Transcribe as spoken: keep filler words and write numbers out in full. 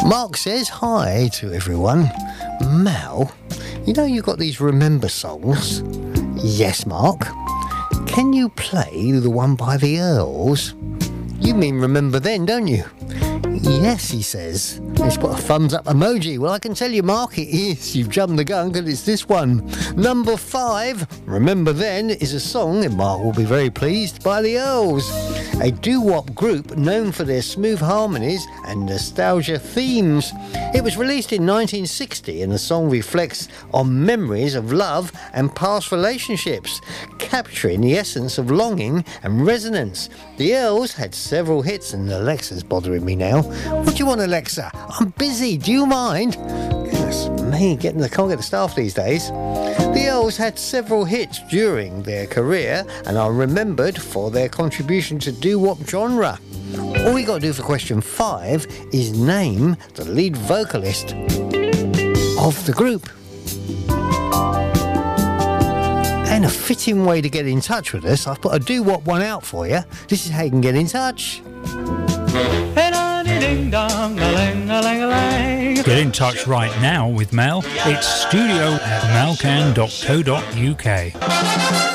Mark says hi to everyone. Mal, you know you've got these Remember songs? Yes, Mark. Can you play the one by the Earls? You mean Remember Then, don't you? Yes, he says. He's put a thumbs up emoji. Well, I can tell you, Mark, it is. You've jumped the gun because it's this one. Number five, Remember Then, is a song, and Mark will be very pleased, by the Earls, a doo-wop group known for their smooth harmonies and nostalgia themes. It was released in nineteen sixty, and the song reflects on memories of love and past relationships, capturing the essence of longing and resonance. The Earls had several hits, and Alexa's bothering me now. What do you want, Alexa? I'm busy. Do you mind? Goodness me, getting the, can't get the staff these days. The Earls had several hits during their career and are remembered for their contribution to doo-wop genre. All we got to do for question five is name the lead vocalist of the group. And a fitting way to get in touch with us, I've put a doo-wop one out for you. This is how you can get in touch. Get in touch right now with Mel. It's studio at melcan dot co dot uk.